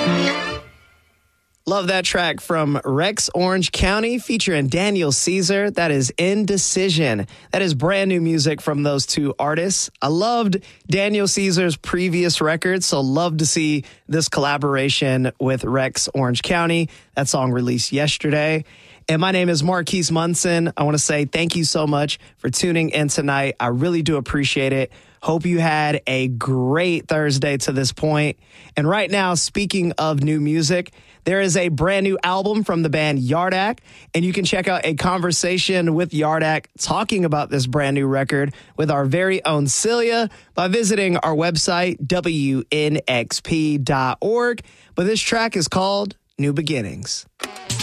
Love that track from Rex Orange County featuring Daniel Caesar. That is Indecision. That is brand new music from those two artists. I loved Daniel Caesar's previous record, so love to see this collaboration with Rex Orange County. That song released yesterday. And my name is Marquise Munson. I want to say thank you so much for tuning in tonight. I really do appreciate it. Hope you had a great Thursday to this point. And right now, speaking of new music, there is a brand new album from the band Yardak, and you can check out a conversation with Yardak talking about this brand new record with our very own Celia by visiting our website, WNXP.org. But this track is called New Beginnings.